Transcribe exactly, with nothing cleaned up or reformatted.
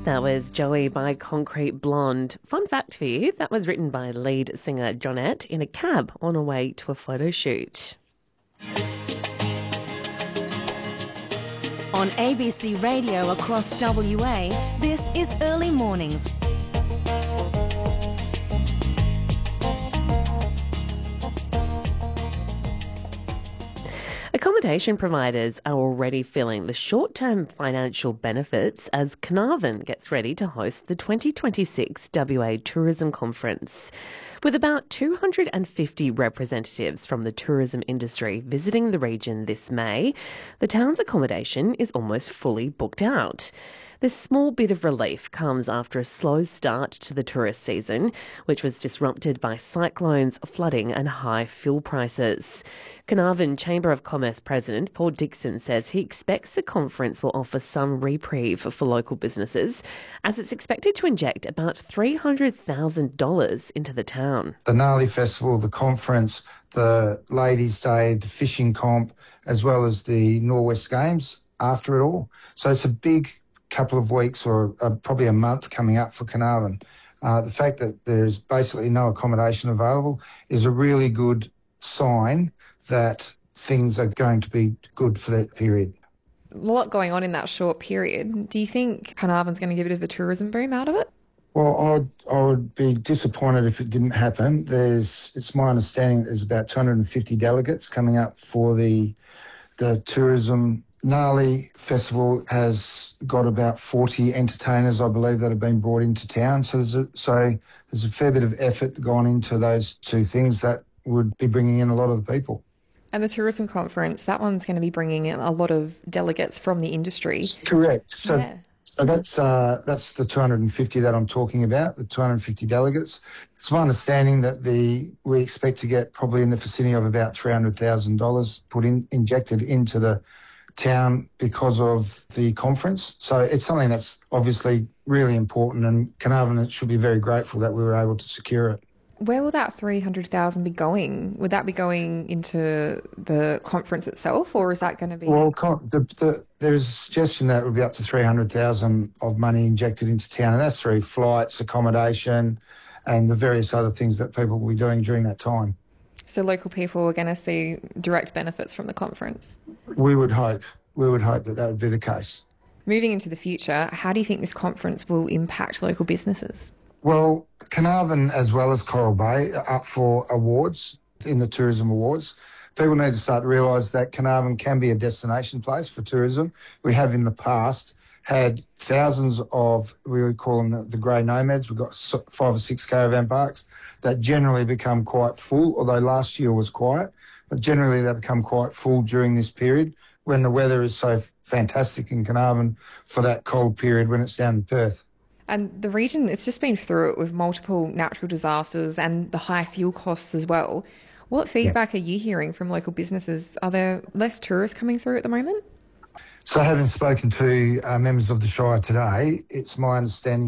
That was Joey by Concrete Blonde. Fun fact for you, that was written by lead singer Jonette in a cab on her way to a photo shoot. On A B C Radio across W A, this is Early Mornings. Accommodation providers are already feeling the short-term financial benefits as Carnarvon gets ready to host the twenty twenty-six W A Tourism Conference. With about two hundred fifty representatives from the tourism industry visiting the region this May, the town's accommodation is almost fully booked out. This small bit of relief comes after a slow start to the tourist season, which was disrupted by cyclones, flooding and high fuel prices. Carnarvon Chamber of Commerce President Paul Dixon says he expects the conference will offer some reprieve for local businesses, as it's expected to inject about three hundred thousand dollars into the town. The Gnarly Festival, the conference, the Ladies' Day, the fishing comp, as well as the Norwest Games after it all. So it's a big couple of weeks or uh, probably a month coming up for Carnarvon. Uh, the fact that there's basically no accommodation available is a really good sign that things are going to be good for that period. A lot going on in that short period. Do you think Carnarvon's going to get a bit of a tourism boom out of it? Well, I would, I would be disappointed if it didn't happen. There's, it's my understanding that there's about two hundred fifty delegates coming up for the the tourism. Gnarly Festival has got about forty entertainers, I believe, that have been brought into town. So there's a, so there's a fair bit of effort gone into those two things that would be bringing in a lot of the people. And the tourism conference, that one's going to be bringing in a lot of delegates from the industry. Correct. So, yeah. so that's uh, that's the two hundred fifty that I'm talking about, the two hundred fifty delegates. It's my understanding that the we expect to get probably in the vicinity of about three hundred thousand dollars put in, injected into the town because of the conference. So it's something that's obviously really important, and Carnarvon should be very grateful that we were able to secure it. Where will that three hundred thousand dollars be going? Would that be going into the conference itself, or is that going to be... Well, the, the, there's a suggestion that it would be up to three hundred thousand dollars of money injected into town, and that's through flights, accommodation, and the various other things that people will be doing during that time. So local people are going to see direct benefits from the conference? We would hope. We would hope that that would be the case. Moving into the future, how do you think this conference will impact local businesses? Well, Carnarvon as well as Coral Bay are up for awards in the Tourism Awards. People need to start to realise that Carnarvon can be a destination place for tourism. We have in the past had thousands of, we would call them the, the grey nomads. We've got five or six caravan parks that generally become quite full, although last year was quiet, but generally they become quite full during this period when the weather is so fantastic in Carnarvon for that cold period when it's down in Perth. And the region, it's just been through it with multiple natural disasters and the high fuel costs as well. What feedback yeah. are you hearing from local businesses? Are there less tourists coming through at the moment? So having spoken to uh, members of the Shire today, it's my understanding